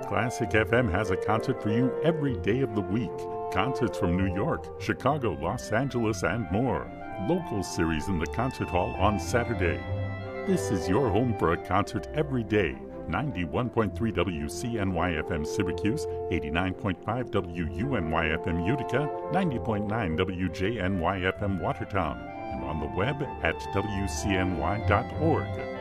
Classic FM has a concert for you every day of the week. Concerts from New York, Chicago, Los Angeles, and more. Local series in the concert hall on Saturday. This is your home for a concert every day. 91.3 WCNY-FM Syracuse, 89.5 WUNY-FM Utica, 90.9 WJNY-FM Watertown, and on the web at WCNY.org.